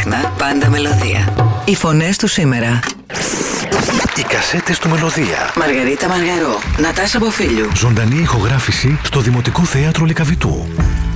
στάχνα, πάντα μελωδία. Οι φωνές του σήμερα. Οι κασέτες του Μελωδία. Μαργαρίτα Μαργαρό, Νατάσα Μποφίλιου. Ζωντανή ηχογράφηση στο Δημοτικό Θέατρο Λυκαβητού.